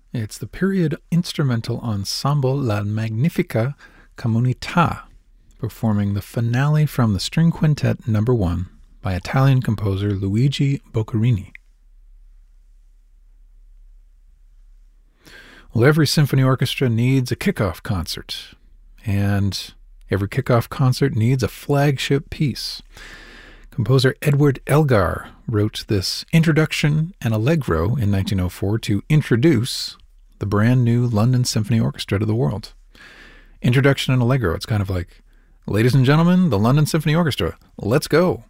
It's the period instrumental ensemble La Magnifica Comunità, performing the finale from the String Quintet No. 1 by Italian composer Luigi Boccherini. Well, every symphony orchestra needs a kickoff concert, and every kickoff concert needs a flagship piece. Composer Edward Elgar wrote this introduction and allegro in 1904 to introduce the brand new London Symphony Orchestra to the world. Introduction and allegro, it's kind of like, ladies and gentlemen, the London Symphony Orchestra, let's go.